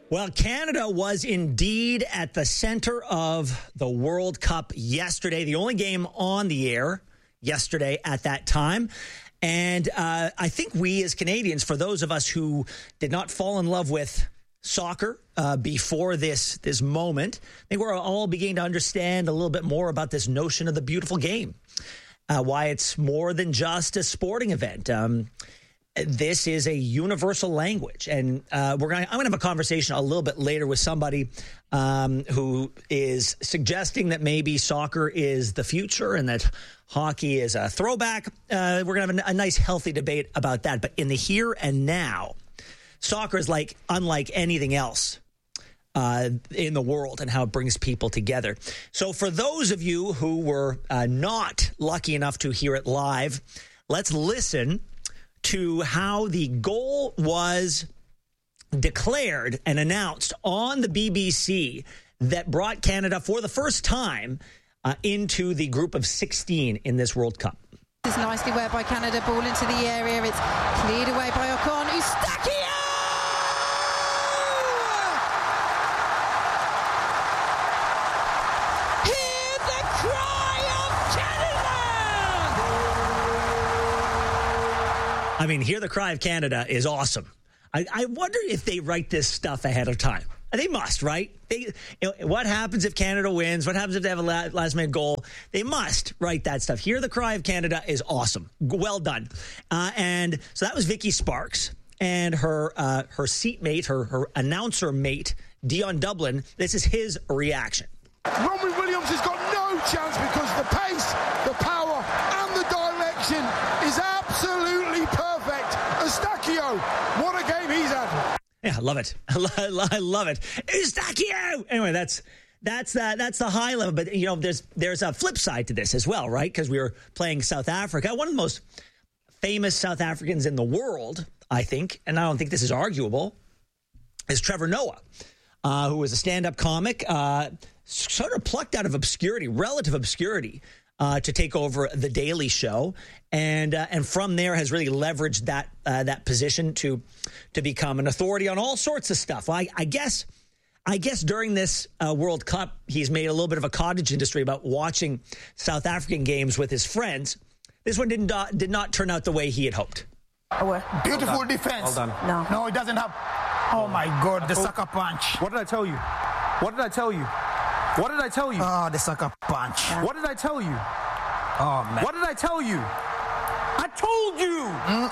Well, Canada was indeed at the center of the World Cup yesterday, the only game on the air yesterday at that time. And I think we as Canadians, for those of us who did not fall in love with soccer before this moment, I think we're all beginning to understand a little bit more about this notion of the beautiful game, why it's more than just a sporting event. This is a universal language, and I'm going to have a conversation a little bit later with somebody who is suggesting that maybe soccer is the future and that hockey is a throwback. We're going to have a nice, healthy debate about that. But in the here and now, soccer is unlike anything else in the world and how it brings people together. So for those of you who were not lucky enough to hear it live, let's listen to how the goal was declared and announced on the BBC that brought Canada for the first time into the group of 16 in this World Cup. It's nicely wear by Canada, ball into the area. It's cleared away by Ocon. Eustáquio! Hear the cry of Canada! I mean, Hear the Cry of Canada is awesome. I wonder if they write this stuff ahead of time. They must, right? What happens if Canada wins? What happens if they have a last-minute goal? They must write that stuff. Hear the Cry of Canada is awesome. Well done. And so that was Vicky Sparks and her seatmate, her announcer mate, Dion Dublin. This is his reaction. Rory Williams has got no chance because the pace, the power, and the direction is absolutely perfect. Eustáquio, what a game he's had. Yeah, I love it. I love it. Eustáquio! Anyway, that's the high level. But, you know, there's a flip side to this as well, right? Because we were playing South Africa. One of the most famous South Africans in the world, I think, and I don't think this is arguable, is Trevor Noah, who was a stand-up comic, sort of plucked out of obscurity, relative obscurity, to take over The Daily Show, and from there has really leveraged that position to become an authority on all sorts of stuff. Well, I guess during this World Cup, he's made a little bit of a cottage industry about watching South African games with his friends. This one did not turn out the way he had hoped. Beautiful defense. Well done. No, it doesn't have. Oh my God, the sucker punch. What did I tell you? What did I tell you? What did I tell you? Oh, the sucker punch. What did I tell you? Oh man. What did I tell you? I told you.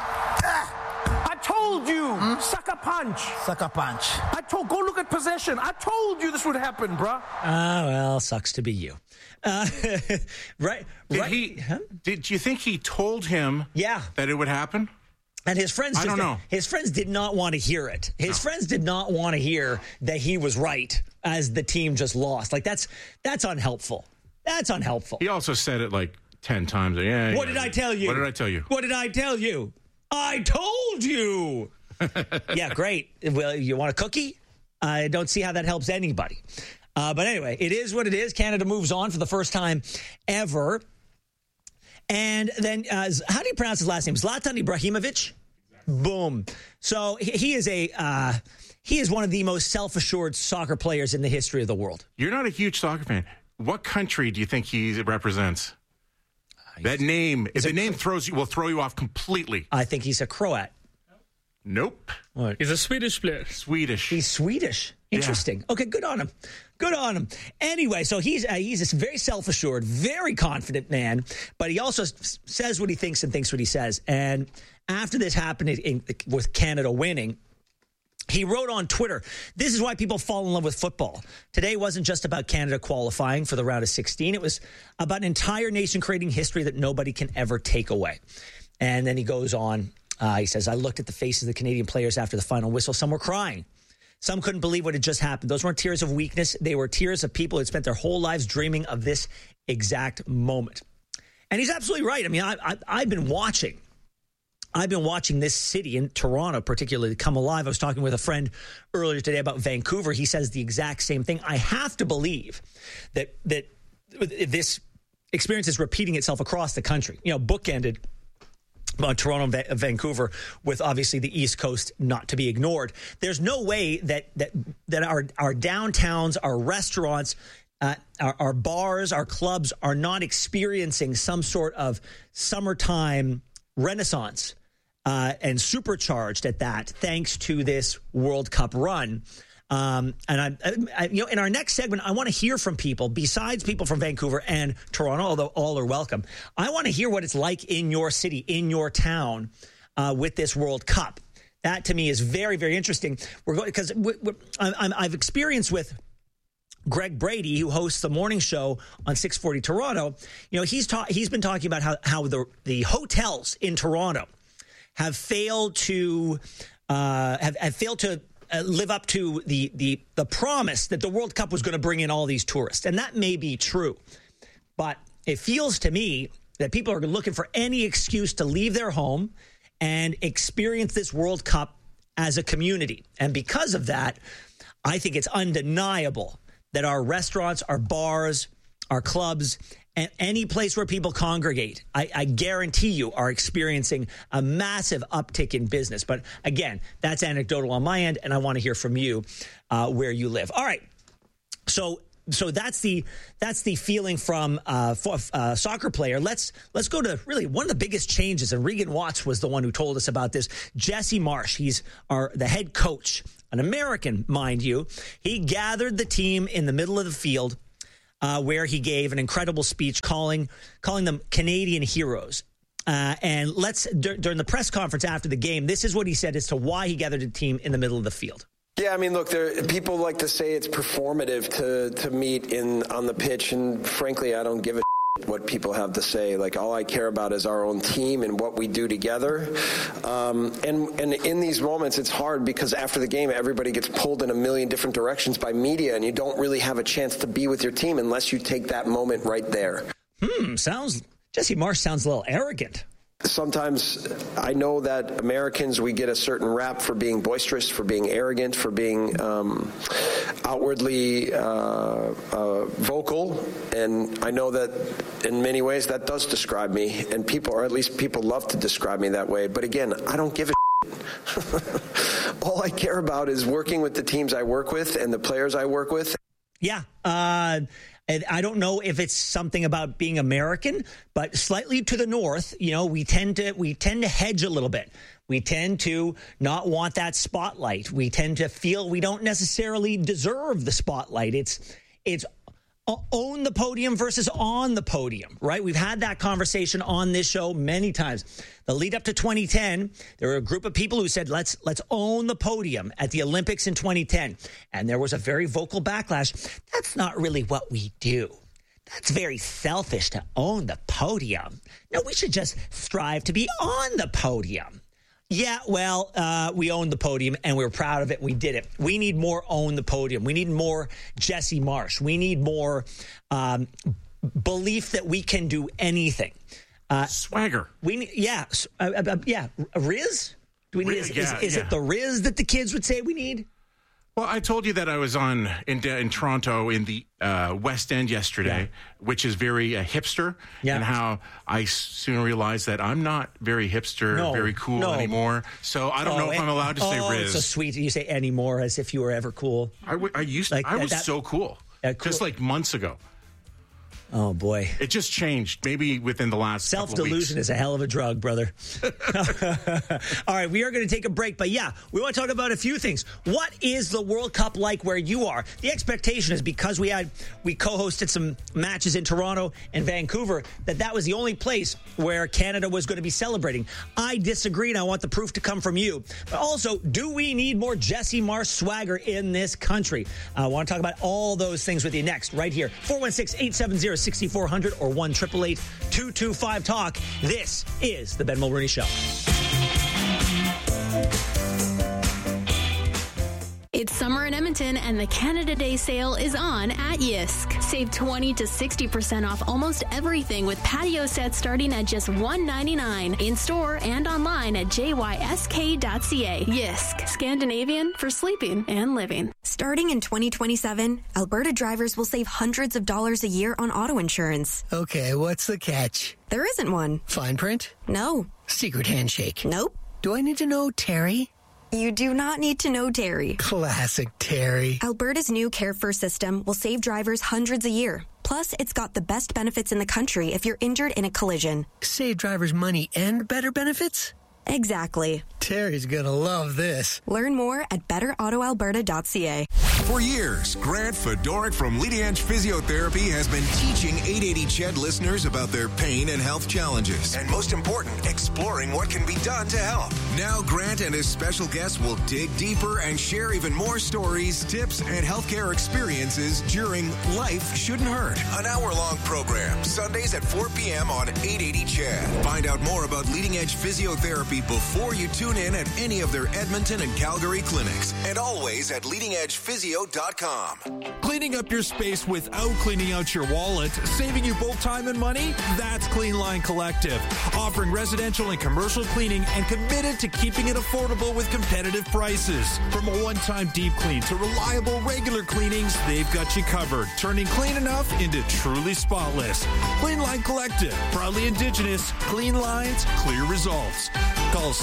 I told you. Sucker punch. Sucker punch. Go look at possession. I told you this would happen, bruh. Well, sucks to be you. Right. Did you think he told him that it would happen? And his friends I don't know. His friends did not want to hear it. His friends did not want to hear that he was right as the team just lost. Like that's unhelpful. That's unhelpful. He also said it like 10 times. What did I tell you? What did I tell you? What did I tell you? I told you. Yeah, great. Well, you want a cookie? I don't see how that helps anybody. But anyway, it is what it is. Canada moves on for the first time ever. And then, how do you pronounce his last name? Zlatan Ibrahimovic? Exactly. Boom. So he is one of the most self-assured soccer players in the history of the world. You're not a huge soccer fan. What country do you think he represents? That name, if the name will throw you off completely. I think he's a Croat. Nope. What? He's a Swedish player. Swedish. He's Swedish. Interesting. Yeah. Okay, good on him. Good on him. Anyway, so he's a very self-assured, very confident man, but he also says what he thinks and thinks what he says. And after this happened with Canada winning, he wrote on Twitter, "This is why people fall in love with football. Today wasn't just about Canada qualifying for the round of 16. It was about an entire nation creating history that nobody can ever take away." And then he goes on. He says, "I looked at the faces of the Canadian players after the final whistle. Some were crying. Some couldn't believe what had just happened. Those weren't tears of weakness. They were tears of people who had spent their whole lives dreaming of this exact moment." And he's absolutely right. I mean, I've been watching this city in Toronto, particularly, come alive. I was talking with a friend earlier today about Vancouver. He says the exact same thing. I have to believe that this experience is repeating itself across the country. You know, bookended Toronto and Vancouver, with obviously the East Coast not to be ignored. There's no way that our downtowns, our restaurants, our bars, our clubs are not experiencing some sort of summertime renaissance and supercharged at that, thanks to this World Cup run. And I in our next segment, I want to hear from people besides people from Vancouver and Toronto, although all are welcome. I want to hear what it's like in your city, in your town, with this World Cup. That to me is very, very interesting. We're going because I've experienced with Greg Brady, who hosts the morning show on 640 Toronto. He's been talking about how the hotels in Toronto have failed to live up to the promise that the World Cup was going to bring in all these tourists. And that may be true. But it feels to me that people are looking for any excuse to leave their home and experience this World Cup as a community. And because of that, I think it's undeniable that our restaurants, our bars, our clubs, and any place where people congregate, I guarantee you are experiencing a massive uptick in business. But again, that's anecdotal on my end, and I want to hear from you where you live. All right. So that's the feeling from a soccer player. Let's go to really one of the biggest changes, and Regan Watts was the one who told us about this. Jesse Marsch, he's the head coach, an American, mind you. He gathered the team in the middle of the field, where he gave an incredible speech calling them Canadian heroes. And during the press conference after the game, this is what he said as to why he gathered the team in the middle of the field. Yeah, I mean, look, people like to say it's performative to meet on the pitch, and frankly, I don't give a what people have to say. Like, all I care about is our own team and what we do together. And in these moments, it's hard because after the game, everybody gets pulled in a million different directions by media, and you don't really have a chance to be with your team unless you take that moment right there. Jesse Marsch sounds a little arrogant. Sometimes I know that Americans, we get a certain rap for being boisterous, for being arrogant, for being outwardly vocal. And I know that in many ways that does describe me. And people love to describe me that way. But again, I don't give a All I care about is working with the teams I work with and the players I work with. Yeah. And I don't know if it's something about being American, but slightly to the north, we tend to hedge a little bit. We tend to not want that spotlight. We tend to feel we don't necessarily deserve the spotlight. It's own the podium versus on the podium, right? We've had that conversation on this show many times. The lead up to 2010, there were a group of people who said, let's own the podium at the Olympics in 2010. And there was a very vocal backlash. That's not really what we do. That's very selfish to own the podium. No, we should just strive to be on the podium. Yeah, well, we owned the podium, and we were proud of it. We did it. We need more own the podium. We need more Jesse Marsch. We need more belief that we can do anything. Swagger. We need, Riz? Do we need? Is it the Riz that the kids would say we need? Well, I told you that I was in Toronto in the West End yesterday, which is very hipster, and how I soon realized that I'm not very hipster, very cool anymore. So I don't know if I'm allowed to say Riz. It's so sweet. You say anymore as if you were ever cool. I was so cool, just like months ago. Oh, boy. It just changed, maybe within the last couple of weeks. Self-delusion is a hell of a drug, brother. All right, we are going to take a break. But, we want to talk about a few things. What is the World Cup like where you are? The expectation is because we co-hosted some matches in Toronto and Vancouver, that was the only place where Canada was going to be celebrating. I disagree, and I want the proof to come from you. But also, do we need more Jesse Marsch swagger in this country? I want to talk about all those things with you next, right here. 416-870-6400 or 1-888-225-TALK. This is the Ben Mulroney Show. It's summer in Edmonton, and the Canada Day sale is on at Yisk. Save 20 to 60% off almost everything with patio sets starting at just $199 in store and online at jysk.ca. Yisk, Scandinavian for sleeping and living. Starting in 2027, Alberta drivers will save hundreds of dollars a year on auto insurance. Okay, what's the catch? There isn't one. Fine print? No. Secret handshake? Nope. Do I need to know Terry? You do not need to know Terry. Classic Terry. Alberta's new Care First system will save drivers hundreds a year. Plus, it's got the best benefits in the country if you're injured in a collision. Save drivers money and better benefits? Exactly. Terry's gonna love this. Learn more at betterautoalberta.ca. For years, Grant Fedoruk from Leading Edge Physiotherapy has been teaching 880 CHED listeners about their pain and health challenges. And most important, exploring what can be done to help. Now, Grant and his special guests will dig deeper and share even more stories, tips, and healthcare experiences during Life Shouldn't Hurt, an hour-long program, Sundays at 4 p.m. on 880 CHED. Find out more about Leading Edge Physiotherapy before you tune in at any of their Edmonton and Calgary clinics, and always at leadingedgephysio.com. Cleaning up your space without cleaning out your wallet, saving you both time and money? That's Clean Line Collective, offering residential and commercial cleaning and committed to keeping it affordable with competitive prices. From a one-time deep clean to reliable regular cleanings, they've got you covered, turning clean enough into truly spotless. Clean Line Collective, proudly Indigenous, clean lines, clear results. Call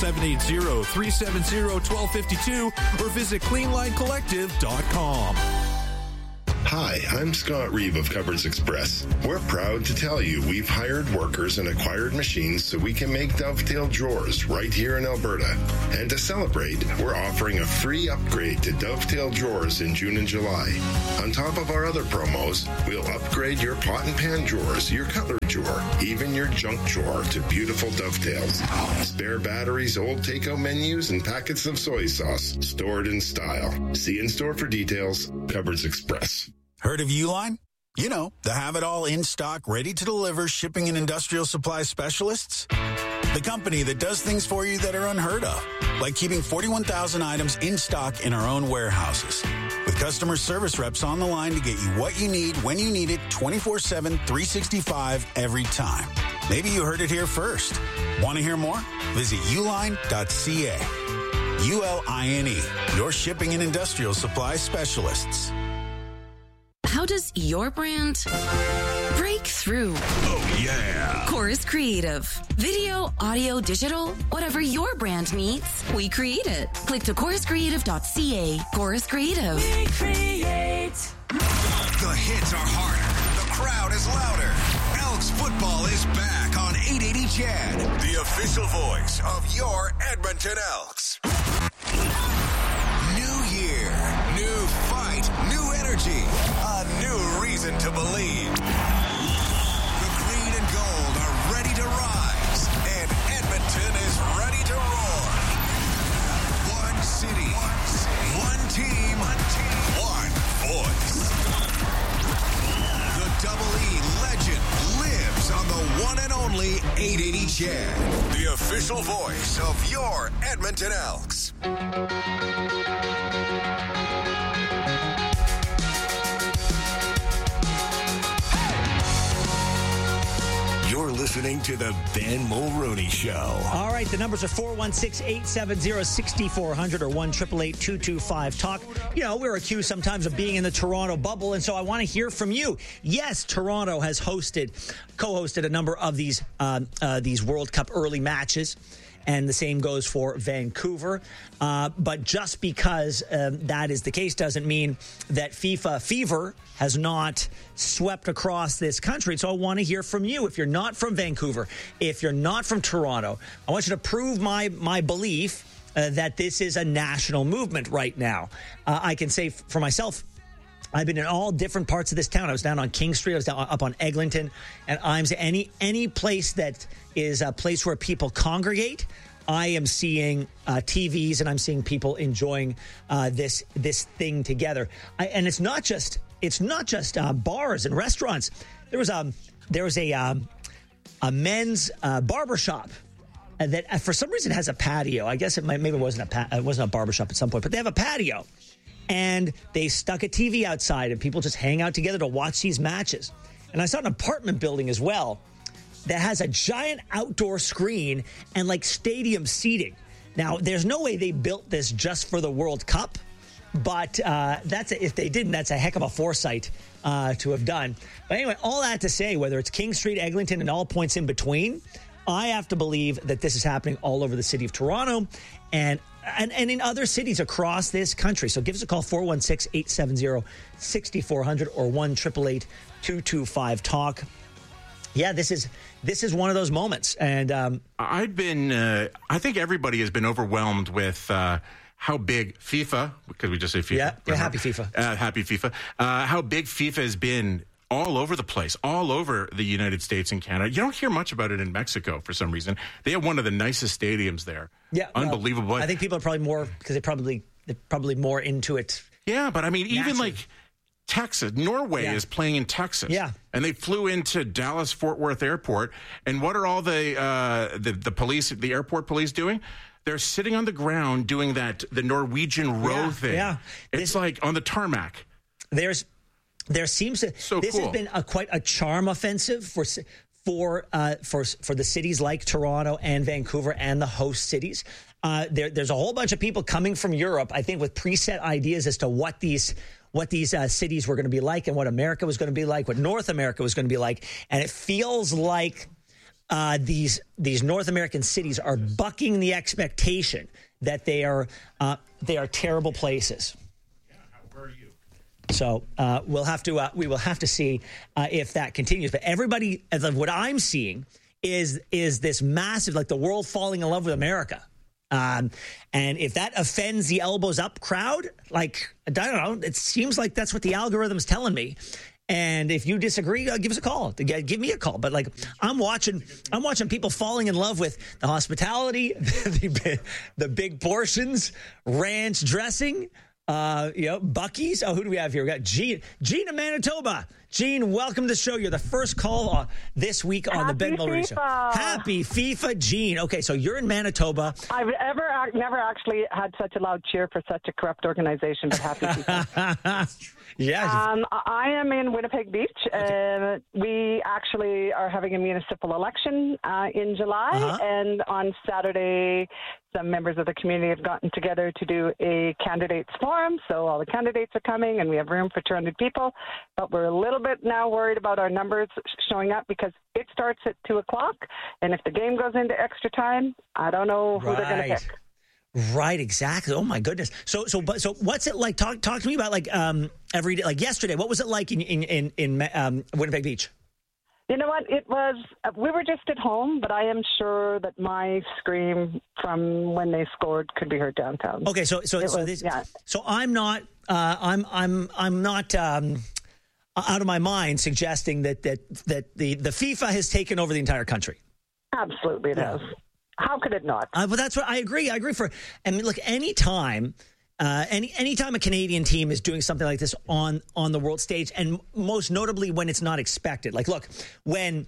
780-370-1252 or visit cleanlinecollective.com. Hi, I'm Scott Reeve of Cupboards Express. We're proud to tell you we've hired workers and acquired machines so we can make Dovetail drawers right here in Alberta. And to celebrate, we're offering a free upgrade to Dovetail drawers in June and July. On top of our other promos, we'll upgrade your pot and pan drawers, your cutlery drawer, even your junk drawer to beautiful Dovetails. Spare batteries, old takeout menus, and packets of soy sauce stored in style. See in store for details. Cupboards Express. Heard of Uline? You know, the have-it-all in-stock, ready-to-deliver shipping and industrial supply specialists. The company that does things for you that are unheard of, like keeping 41,000 items in stock in our own warehouses. With customer service reps on the line to get you what you need, when you need it, 24/7, 365, every time. Maybe you heard it here first. Want to hear more? Visit uline.ca. ULINE, your shipping and industrial supply specialists. How does your brand break through? Oh, yeah. Chorus Creative. Video, audio, digital, whatever your brand needs, we create it. Click to choruscreative.ca. Chorus Creative. We create. The hits are harder. The crowd is louder. Elks football is back on 880 CHED, the official voice of your Edmonton Elks. New year, new fight, new energy, a new reason to believe. The green and gold are ready to rise, and Edmonton is ready to roar. One city, one team, one voice. The Double E legend lives on the one and only 880 CHED, the official voice of your Edmonton Elks. You're listening to the Ben Mulroney Show. All right, the numbers are 416-870-6400 or 1-888-225-TALK. You know, we're accused sometimes of being in the Toronto bubble, and so I want to hear from you. Yes, Toronto has co-hosted a number of these World Cup early matches, and the same goes for Vancouver. But just because that is the case doesn't mean that FIFA fever has not swept across this country. So I want to hear from you. If you're not from Vancouver, if you're not from Toronto, I want you to prove my belief that this is a national movement right now. I can say for myself, I've been in all different parts of this town. I was down on King Street. I was down up on Eglinton. And I'm any place that is a place where people congregate, I am seeing TVs and I'm seeing people enjoying this thing together. And it's not just bars and restaurants. There was a men's barbershop that for some reason has a patio. I guess maybe it wasn't a barbershop at some point, but they have a patio. And they stuck a TV outside, and people just hang out together to watch these matches. And I saw an apartment building as well that has a giant outdoor screen and like stadium seating. Now, there's no way they built this just for the World Cup, but if they didn't, that's a heck of a foresight to have done. But anyway, all that to say, whether it's King Street, Eglinton, and all points in between, I have to believe that this is happening all over the city of Toronto and in other cities across this country. So give us a call, 416-870-6400 or 1-888-225-TALK. Yeah, this is one of those moments. And I think everybody has been overwhelmed with how big FIFA, because we just say FIFA. Yeah, happy FIFA. Happy FIFA. How big FIFA has been all over the place, all over the United States and Canada. You don't hear much about it in Mexico for some reason. They have one of the nicest stadiums there. Yeah, unbelievable. I think people are probably more because they're probably more into it. Yeah, but I mean, even like Texas, Norway is playing in Texas. Yeah, and they flew into Dallas Fort Worth Airport. And what are all the police, the airport police doing? They're sitting on the ground doing the Norwegian row thing. Yeah, it's like on the tarmac. There seems to this has been quite a charm offensive for the cities like Toronto and Vancouver and the host cities. There's a whole bunch of people coming from Europe, I think, with preset ideas as to what these cities were going to be like and what America was going to be like, what North America was going to be like, and it feels like these North American cities are bucking the expectation that they are terrible places. So we will have to see if that continues. But everybody, what I'm seeing is this massive, like the world falling in love with America. And if that offends the elbows up crowd, like, I don't know, it seems like that's what the algorithm's telling me. And if you disagree, give us a call. Give me a call. But like, I'm watching people falling in love with the hospitality, the big portions, ranch dressing. Buc-ee's. Oh, who do we have here? We got Gene in Manitoba. Gene, welcome to the show. You're the first call this week on the Ben Mulroney Show. Happy FIFA, Gene. Okay, so you're in Manitoba. I've never actually had such a loud cheer for such a corrupt organization, but happy FIFA. Yes. I am in Winnipeg Beach. Okay. We actually are having a municipal election in July, and on Saturday, some members of the community have gotten together to do a candidates forum. So all the candidates are coming, and we have room for 200 people. But we're a little bit now worried about our numbers showing up because it starts at 2:00, and if the game goes into extra time, I don't know who they're going to pick. Right, exactly. Oh my goodness. So what's it like? Talk to me about like every day, like yesterday. What was it like in Winnipeg Beach? You know what? It was. We were just at home, but I am sure that my scream from when they scored could be heard downtown. Okay, so I'm not. I'm not. Out of my mind, suggesting that the FIFA has taken over the entire country. Absolutely, it has. How could it not? But that's what I agree. I agree look, anytime a Canadian team is doing something like this on the world stage, and most notably when it's not expected. Like, look, when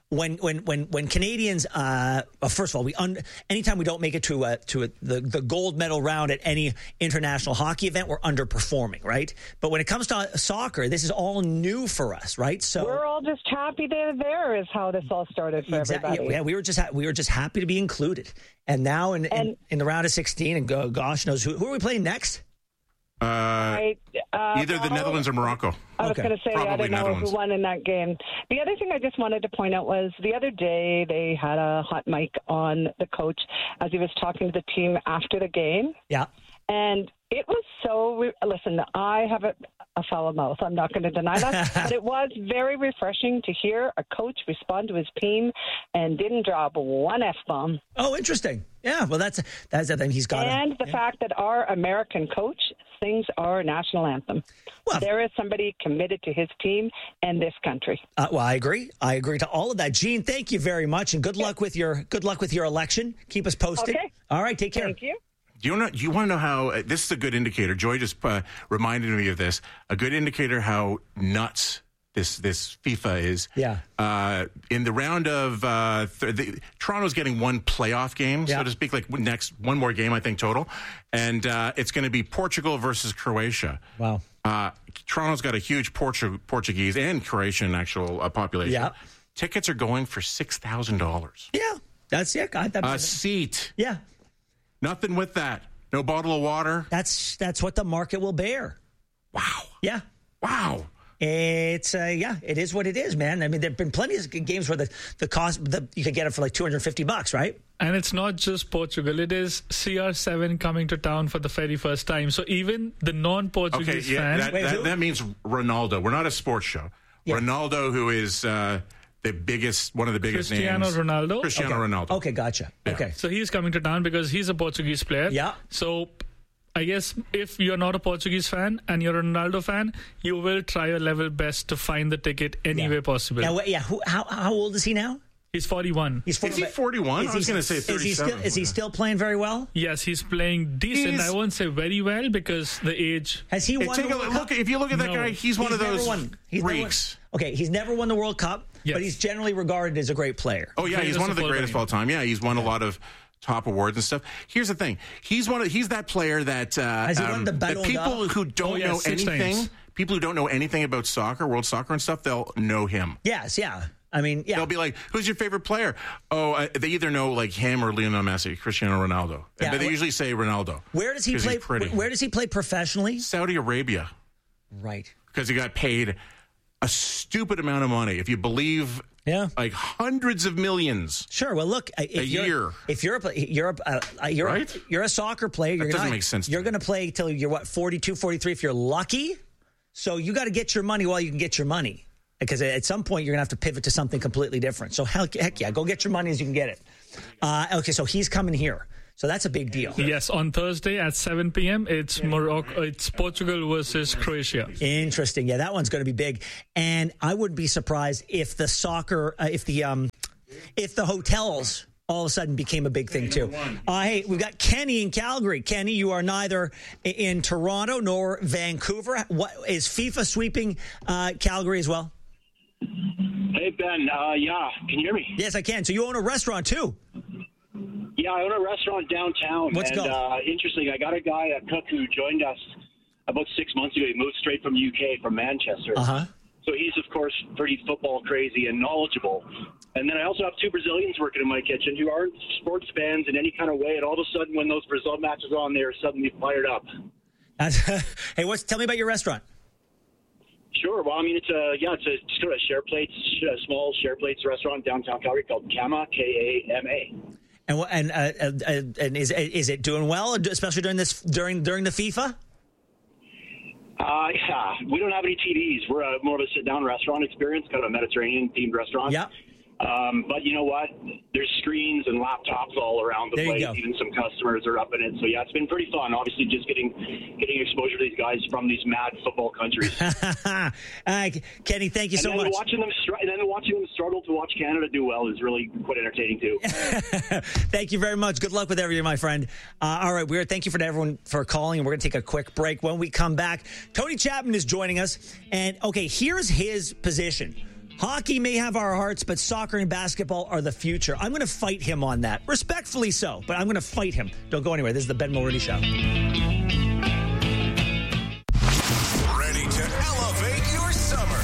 Canadians, first of all, anytime we don't make it to the gold medal round at any international hockey event, we're underperforming, right? But when it comes to soccer, this is all new for us, right? So we're all just happy they're there. Is how this all started for everybody. Yeah, we were just happy to be included, and now in the round of 16, and gosh knows who are we playing next? Either the Netherlands or Morocco. I was going to say, I don't know who won in that game. The other thing I just wanted to point out was the other day they had a hot mic on the coach as he was talking to the team after the game. Yeah. And it was so, listen, I have a foul mouth. I'm not going to deny that. But it was very refreshing to hear a coach respond to his team and didn't drop one F-bomb. Oh, interesting. Yeah, well, that's the thing. He's got And the fact that our American coach sings our national anthem. Well, there is somebody committed to his team and this country. Well, I agree. I agree to all of that. Gene, thank you very much, and good luck with your election. Keep us posted. Okay. All right, take care. Thank you. You want to know how this is a good indicator? Joy just reminded me of this. A good indicator how nuts this FIFA is. Yeah. In the round of Toronto's getting one playoff game, so to speak, like one more game, I think, total. And it's going to be Portugal versus Croatia. Wow. Toronto's got a huge Portuguese and Croatian actual population. Yeah. Tickets are going for $6,000. Yeah. That's a seat. Yeah. Nothing with that. No bottle of water. That's what the market will bear. Wow. Yeah. Wow. It's it is what it is, man. I mean, there've been plenty of games where the cost you could get it for like $250, right? And it's not just Portugal; it is CR7 coming to town for the very first time. So even the non-Portuguese fans, that means Ronaldo. We're not a sports show. Yeah. Ronaldo, who is one of the biggest names. Cristiano Ronaldo. Ronaldo. Okay, gotcha. Yeah. Okay, so he's coming to town because he's a Portuguese player. Yeah. So I guess if you're not a Portuguese fan and you're a Ronaldo fan, you will try your level best to find the ticket any way possible. Now, how old is he now? He's 41. Is he 41? I was going to say 37. Is he still playing very well? Yes, he's playing decent. I won't say very well because the age. Has he won the World Cup? If you look at that guy, he's one of those freaks. He's never won the World Cup, but he's generally regarded as a great player. Oh, yeah, he's one of the greatest of all time. Yeah, he's won a lot of top awards and stuff. Here's the thing. He's that player that has he won the that people who don't know anything, people who don't know anything about soccer, world soccer and stuff, they'll know him. Yes, yeah. I mean, yeah. They'll be like, who's your favorite player? Oh, they either know like him or Lionel Messi, Cristiano Ronaldo. Yeah, but they usually say Ronaldo. Where does he play? Where does he play professionally? Saudi Arabia. Right. Because he got paid a stupid amount of money. If you believe, like hundreds of millions. Sure. Well, look, a year. If you're a soccer player, that doesn't make sense. You're going to play till you're 42, 43 if you're lucky. So you got to get your money while you can get your money. Because at some point, you're going to have to pivot to something completely different. So heck yeah, go get your money as you can get it. Okay, so he's coming here. So that's a big deal. Yes, on Thursday at 7 p.m., it's Portugal versus Croatia. Interesting. Yeah, that one's going to be big. And I wouldn't be surprised if the hotels all of a sudden became a big thing too. Hey, we've got Kenny in Calgary. Kenny, you are neither in Toronto nor Vancouver. What is FIFA sweeping Calgary as well? Hey, Ben. Yeah. Can you hear me? Yes, I can. So you own a restaurant, too? Yeah, I own a restaurant downtown. Let's go. Interesting, I got a guy, a cook, who joined us about 6 months ago. He moved straight from UK, from Manchester. Uh-huh. So he's, of course, pretty football crazy and knowledgeable. And then I also have 2 Brazilians working in my kitchen who aren't sports fans in any kind of way. And all of a sudden, when those Brazil matches are on, they're suddenly fired up. Hey, tell me about your restaurant. Sure. Well, I mean, it's a share plates, small share plates restaurant downtown Calgary called Kama, K-A-M-A. And is it doing well, especially during the FIFA? Yeah, we don't have any TVs. We're more of a sit-down restaurant experience, kind of a Mediterranean-themed restaurant. Yeah. But you know what? There's screens and laptops all around the place. Even some customers are up in it. So, yeah, it's been pretty fun. Obviously, just getting exposure to these guys from these mad football countries. Kenny, thank you so much. Watching them struggle to watch Canada do well is really quite entertaining, too. Thank you very much. Good luck with everything, my friend. All right, thank you to everyone for calling, and we're going to take a quick break. When we come back, Tony Chapman is joining us. And, okay, here's his position. Hockey may have our hearts, but soccer and basketball are the future. I'm going to fight him on that. Respectfully so, but I'm going to fight him. Don't go anywhere. This is the Ben Mulroney Show. Ready to elevate your summer.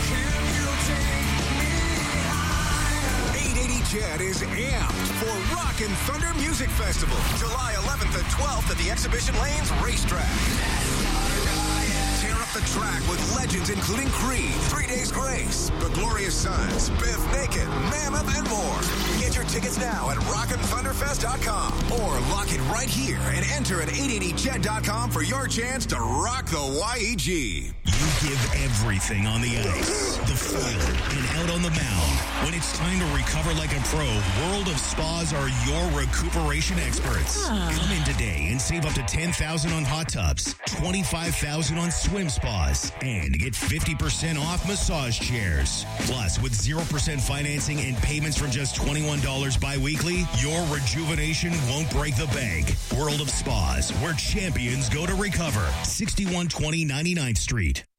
880 Ched is amped for Rock and Thunder Music Festival, July 11th and 12th at the Exhibition Lanes Racetrack. The track with legends including Creed, 3 Days Grace, The Glorious Sons, Biff Naked, Mammoth, and more. Get your tickets now at rockandthunderfest.com or lock it right here and enter at 880ched.com for your chance to rock the YEG. You give everything on the ice, the field, and out on the mound. When it's time to recover like a pro, World of Spas are your recuperation experts. Come in today and save up to $10,000 on hot tubs, $25,000 on swim spas, and get 50% off massage chairs. Plus, with 0% financing and payments from just $21 bi-weekly, your rejuvenation won't break the bank. World of Spas, where champions go to recover. 6120 99th Street.